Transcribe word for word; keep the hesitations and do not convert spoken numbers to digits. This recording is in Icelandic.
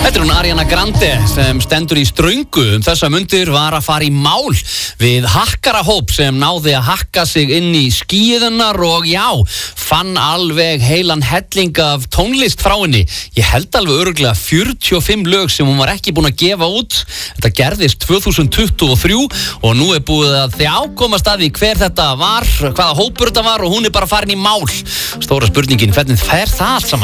Þetta er hún Ariana Grande sem stendur í ströngu um þessa mundir var að fara í mál við hakkarahóp sem náði að hakka sig inn í skíðunar og já, fann alveg heilan helling af tónlist frá henni. Ég held alveg örugglega fjörutíu og fimm lög sem hún var ekki búin að gefa út. Þetta gerðist tvö þúsund tuttugu og þrjú og nú er búið að þjá komast að því hver þetta var, hvaða hópur þetta var og hún er bara farin í mál. Stóra spurningin, hvernig fer það allt saman?